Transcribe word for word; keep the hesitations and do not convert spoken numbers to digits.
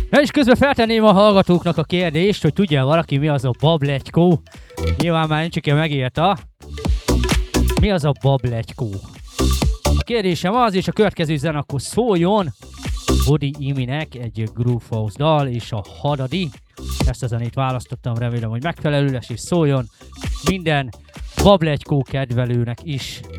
Na és közben feltenném a hallgatóknak a kérdést, hogy tudja valaki, mi az a babletykó? Nyilván már nincs, aki megírta. Mi az a babletykó? A kérdésem az, és a következő zen akkor szóljon Body Iminek egy Groove House dal, és a Hadadi. Ezt a zenét választottam, remélem, hogy megfelelő lesz, és szóljon minden babletykó kedvelőnek is.